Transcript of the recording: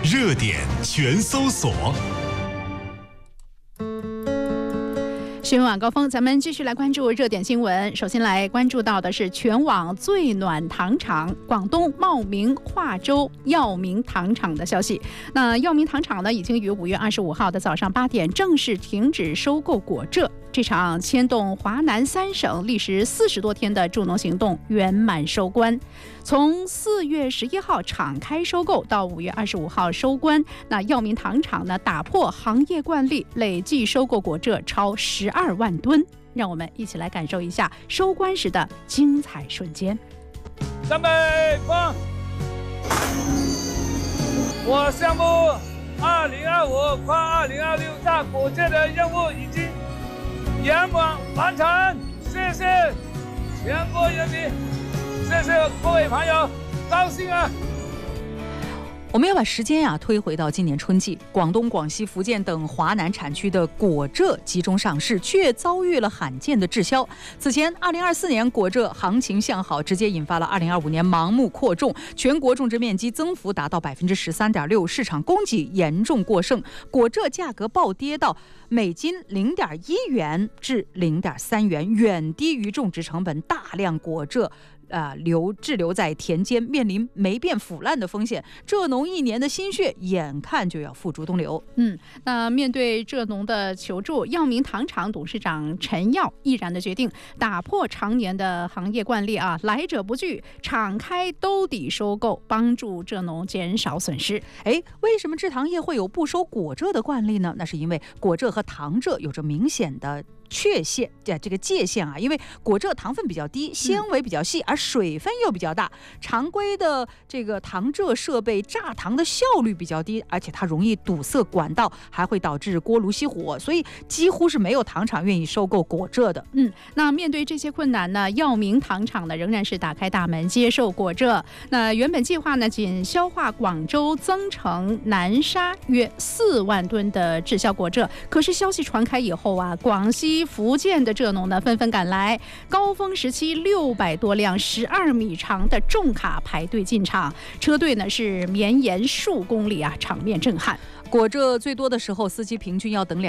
热点全搜索。 新闻晚高峰，咱们继续来关注热点新闻。首先来关注到的是全网最暖糖厂广东茂名化州耀明糖厂的消息。那耀明糖厂呢，已经于5月25号的早上8点正式停止收购果蔗。这场牵动华南3省历时40多天的助农行动圆满收官。从4月11号敞开收购到5月25号收官，那耀明糖厂呢打破行业惯例，累计收购果蔗超12万吨。让我们一起来感受一下收官时的精彩瞬间。 准备放！我项目2025跨2026大果蔗的任务已经圆满完成，谢谢全国人民，谢谢各位朋友，高兴啊！ 我们要把时间推回到今年春季，广东、广西、福建等华南产区的果蔗集中上市，却遭遇了罕见的滞销。此前2024年果蔗行情向好，直接引发了2025年盲目扩种，全国种植面积增幅达到13.6%，市场供给严重过剩，果蔗价格暴跌到每斤0.1元至0.3元，远低于种植成本，大量果蔗滞留在田间，面临霉变腐烂的风险，蔗农1年的心血眼看就要付诸东流。 那面对蔗农的求助，耀明糖厂董事长陈耀毅然的决定打破常年的行业惯例来者不拒，敞开兜底收购，帮助蔗农减少损失。 为什么制糖业会有不收果蔗的惯例呢？那是因为果蔗和糖蔗有着明显的这个界限因为果蔗糖分比较低，纤维比较细，而水分又比较大，常规的这个糖蔗设备榨糖的效率比较低，而且它容易堵塞管道，还会导致锅炉熄火，所以几乎是没有糖厂愿意收购果蔗的。 那面对这些困难呢，耀明糖厂呢仍然是打开大门接受果蔗。那原本计划呢仅消化广州、增城、南沙约4万吨的滞销果蔗，可是消息传开以后广西、福建的蔗农呢纷纷赶来，高峰时期600多辆12米长的重卡排队进场，车队呢是绵延数公里场面震撼。 果蔗最多的时候，司机平均要等